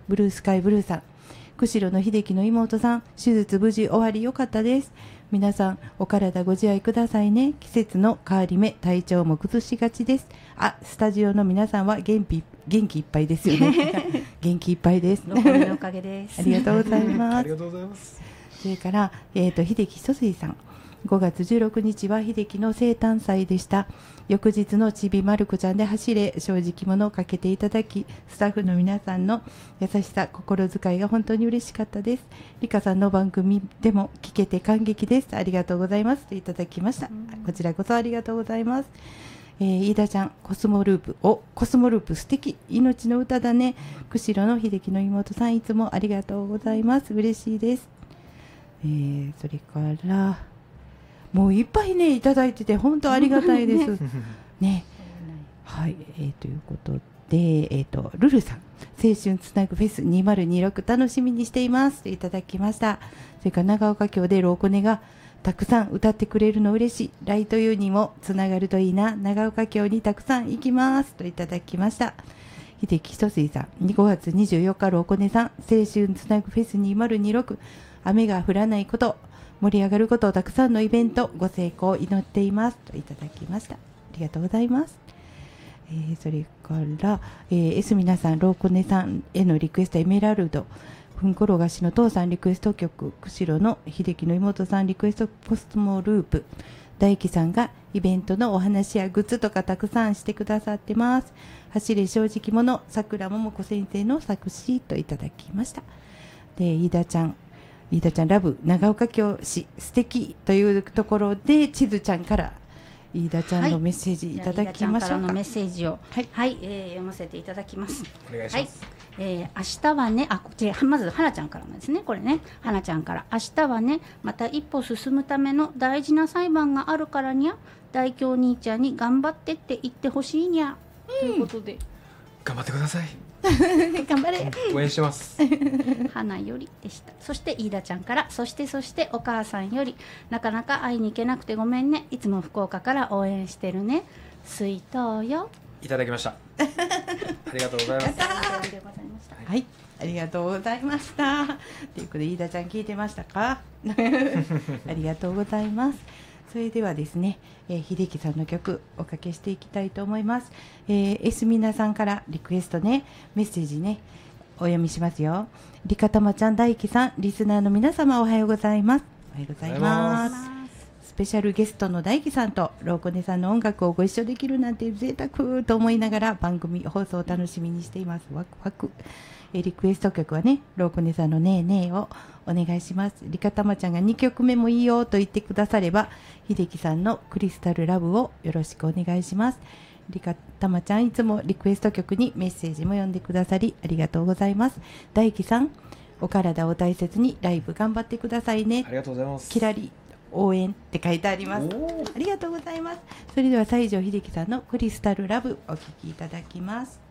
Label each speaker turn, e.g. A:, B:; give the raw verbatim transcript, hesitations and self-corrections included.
A: ブルースカイブルーさん、釧路の秀樹の妹さん、手術無事終わりよかったです。皆さんお体ご自愛くださいね。季節の変わり目、体調も崩しがちです。あ、スタジオの皆さんは元気元気いっぱいですよね元気いっぱいです。
B: おかげのおかげです
A: ありがとうございます
C: ありがとうございます。
A: それから、えー、と秀樹ひとすいさん、ごがつじゅうろくにちは秀樹の生誕祭でした。翌日のちびまる子ちゃんで走れ、正直者をかけていただき、スタッフの皆さんの優しさ、心遣いが本当に嬉しかったです。リカさんの番組でも聞けて感激です。ありがとうございますといただきました。こちらこそありがとうございます。えー、飯田ちゃん、コスモループ、お、コスモループ素敵、命の歌だね。釧路の秀樹の妹さん、いつもありがとうございます。嬉しいです。えー、それからもういっぱいねいただいてて本当ありがたいですね。はい、えー、ということで、えー、とルルさん、青春つなぐフェスにせんにじゅうろく楽しみにしていますといただきました。それから長岡京でローコネがたくさん歌ってくれるの嬉しい。ライトユーにもつながるといいな。長岡京にたくさん行きますといただきました。秀樹ひとすいさん、ごがつにじゅうよっかローコネさん、青春つなぐフェスにせんにじゅうろく、雨が降らないこと、盛り上がること、たくさんのイベントご成功を祈っていますといただきました。ありがとうございます。えー、それから、えー、エスミナさん、ローコネさんへのリクエスト、エメラルドふんころがしの父さんリクエスト曲、釧路の秀樹の妹さんリクエストコスモループ、大輝さんがイベントのお話やグッズとかたくさんしてくださってます。走れ正直者、桜桃子先生の作詞といただきました。で、飯田ちゃん、飯田ちゃんラブ長岡京市素敵というところで、地図ちゃんから飯田ちゃんのメッセージいただきましょうか。
B: 飯田ちゃんからのメッセージを、
A: はい、
B: はい、えー、読ませていただきます。
C: お願いします。
B: はい、えー、明日はね、あ、こちらまず花ちゃんからなんですね。これね、花ちゃんから、明日はね、また一歩進むための大事な裁判があるからにゃ、大京兄ちゃんに頑張ってって言ってほしいにゃ、うん、ということで
C: 頑張ってください
A: 頑張れ
C: 応援してます
B: 花よりでした。そして飯田ちゃんから、そしてそしてお母さんより、なかなか会いに行けなくてごめんね、いつも福岡から応援してるね、水筒よ。
C: いただきましたありがとうございます
A: はい、ありがとうございましたということで、飯田ちゃん聞いてましたかありがとうございます。それではですね、えー、秀樹さんの曲おかけしていきたいと思います。えー、エスミナさんからリクエストね、メッセージね、お読みしますよ。リカタマちゃん、大輝さん、リスナーの皆様おはようございます。おはようございます。スペシャルゲストの大輝さんとローコネさんの音楽をご一緒できるなんて贅沢と思いながら番組放送を楽しみにしています。ワクワク。えー、リクエスト曲はね、ローコネさんのねえねえをお願いします。リカタマちゃんがにきょくめもいいよと言ってくだされば、秀樹さんのクリスタルラブをよろしくお願いします。リカタマちゃん、いつもリクエスト曲にメッセージも読んでくださりありがとうございます。大輝さん、お体を大切にライブ頑張ってくださいね。
C: ありがとうございます。
A: キラリ応援って書いてあります。ありがとうございます。それでは西城秀樹さんのクリスタルラブお聴きいただきます。